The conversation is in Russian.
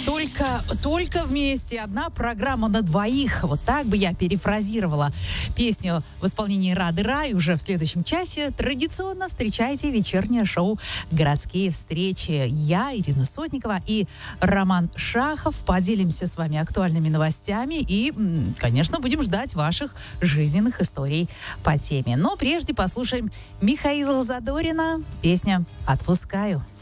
Только вместе. Одна программа на двоих. Вот так бы я перефразировала песню в исполнении Рады Рай. Уже в следующем часе традиционно встречайте вечернее шоу «Городские встречи». Я, Ирина Сотникова и Роман Шахов поделимся с вами актуальными новостями и, конечно, будем ждать ваших жизненных историй по теме. Но прежде послушаем Михаила Задорина. Песня «Отпускаю».